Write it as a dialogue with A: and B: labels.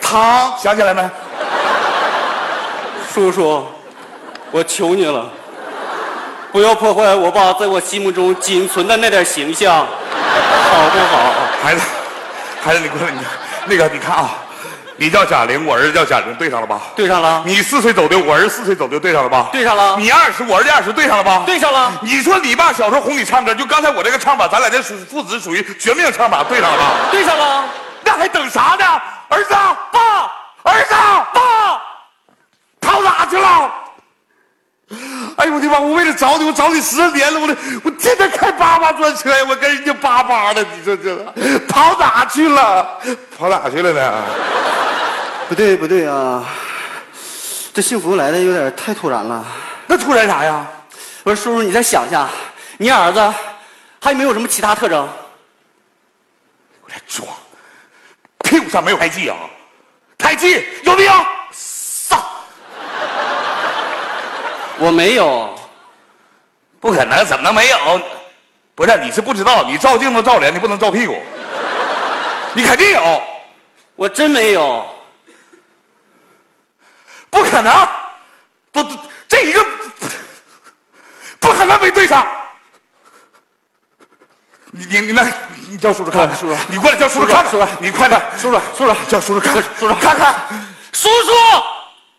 A: 汤想起来没？
B: 叔叔，我求你了，不要破坏我爸在我心目中仅存的那点形象，好不好？
A: 孩子，你过来，那个你看啊，你叫贾玲，我儿子叫贾玲，对上了吧？
B: 对上了。
A: 你4岁走丢，我儿子4岁走丢，对上了吧？
B: 对上了。
A: 你20，我儿子20，对上了吧？
B: 对上了。
A: 你说你爸小时候哄你唱歌，就刚才我这个唱法，咱俩这父子属于绝命唱法，对上了吧？
B: 对上了。
A: 那还等啥呢？儿子，
B: 爸，
A: 儿子，
B: 爸，
A: 跑哪去了？哎呦我的妈！我为了找你，我找你10年了，我天天开88专车呀，我跟人家88的，你说这跑哪去了？跑哪去了呢？
B: 不对啊，这幸福来的有点太突然了。
A: 那突然啥呀？
B: 我说叔叔，你再想一下，你儿子还有没有什么其他特征？
A: 我来装，屁股上没有胎记啊？胎记有没有？操！
B: 我没有。
A: 不可能，怎么能没有？不是，你是不知道，你照镜子照脸，你不能照屁股。你肯定有。
B: 我真没有。
A: 不可能，这一个不可能没对上。你叫叔叔看看，
B: 叔叔，
A: 你过来叫叔叔看看，
B: 叔叔，
A: 你快点，
B: 叔叔，
A: 叫叔叔看，
B: 叔叔
A: 看看，
B: 叔叔。